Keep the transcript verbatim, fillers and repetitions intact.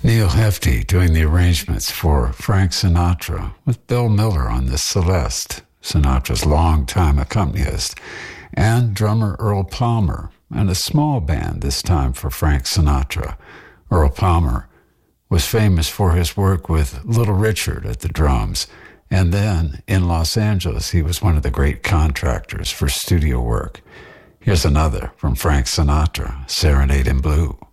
Neil Hefti doing the arrangements for Frank Sinatra with Bill Miller on the Celeste, Sinatra's longtime accompanist, and drummer Earl Palmer, and a small band this time for Frank Sinatra. Earl Palmer was famous for his work with Little Richard at the drums, and then in Los Angeles he was one of the great contractors for studio work. Here's another from Frank Sinatra, Serenade in Blue.